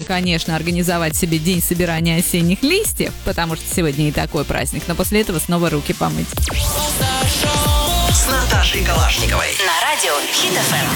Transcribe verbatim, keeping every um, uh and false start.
конечно, организовать себе день собирания осенних листьев, потому что сегодня и такой праздник, но после этого снова руки помыть. С Наташей Калашниковой. На радио Хит эф эм.